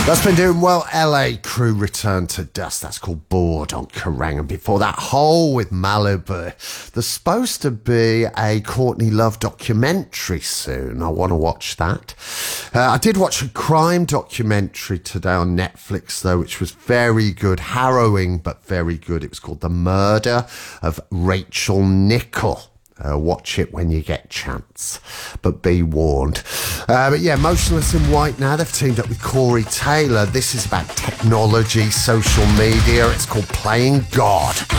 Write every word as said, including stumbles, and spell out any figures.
That's been doing well. L A Crew Return to Dust. That's called Bored on Kerrang. And before that, Hole with Malibu. There's supposed to be a Courtney Love documentary soon. I want to watch that. Uh, I did watch a crime documentary today on Netflix, though, which was very good. Harrowing, but very good. It was called The Murder of Rachel Nichol. Uh, watch it when you get chance, but be warned. Uh, but yeah, Motionless in White now. They've teamed up with Corey Taylor. This is about technology, social media. It's called Playing God.